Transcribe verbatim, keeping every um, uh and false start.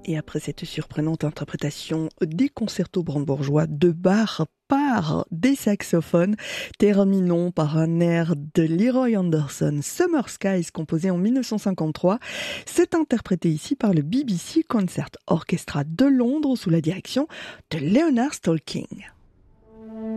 Et après cette surprenante interprétation des concertos brandebourgeois de Bach par des saxophones, terminons par un air de Leroy Anderson, Summer Skies, composé en mille neuf cent cinquante-trois. C'est interprété ici par le B B C Concert Orchestra de Londres sous la direction de Leonard Stolking.